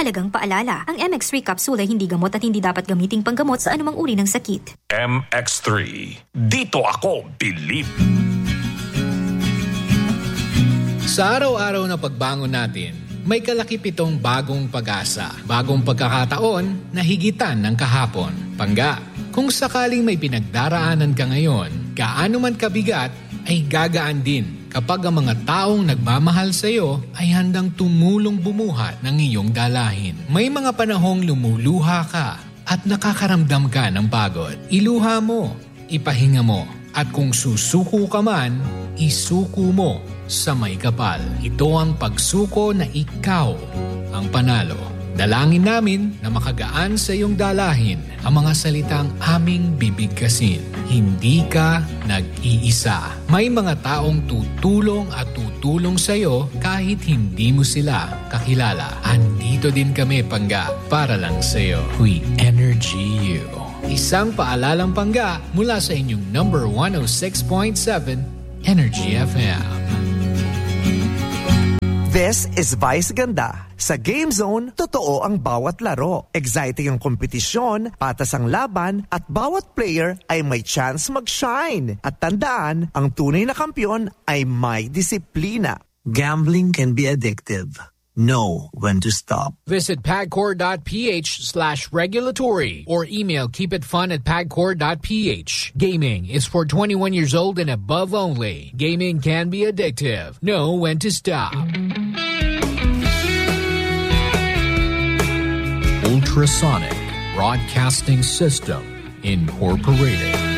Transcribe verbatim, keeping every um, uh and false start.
Mahalagang paalala, ang M X three capsule ay hindi gamot at hindi dapat gamiting panggamot sa anumang uri ng sakit. M X three. Dito ako bilib. Sa araw-araw na pagbangon natin, may kalakipitong bagong pag-asa, bagong pagkakataon na higitan ng kahapon. Pangga, kung sakaling may pinagdaraanan ka ngayon, gaano man kabigat, ay gagaan din kapag ang mga taong nagmamahal sa iyo ay handang tumulong bumuhat ng iyong dalahin. May mga panahong lumuluha ka at nakakaramdam ka ng pagod. Iluha mo, ipahinga mo, at kung susuko ka man, isuko mo sa may kapal. Ito ang pagsuko na ikaw ang panalo. Dalangin namin na makagaan sa iyong dalahin ang mga salitang aming bibigkasin. Hindi ka nag-iisa. May mga taong tutulong at tutulong sa iyo kahit hindi mo sila kakilala. Andito din kami, Pangga, para lang sa iyo. We energy you. Isang paalalang Pangga mula sa inyong number one oh six point seven Energy F M. This is Vice Ganda. Sa Game Zone, totoo ang bawat laro. Exciting ang kompetisyon, patas ang laban, at bawat player ay may chance mag-shine. At tandaan, ang tunay na kampiyon ay may disiplina. Gambling can be addictive. Know when to stop. Visit pagcor.ph slash regulatory or email keepitfun at pagcor.ph. Gaming is for twenty-one years old and above only. Gaming can be addictive. Know when to stop. Ultrasonic Broadcasting System Incorporated.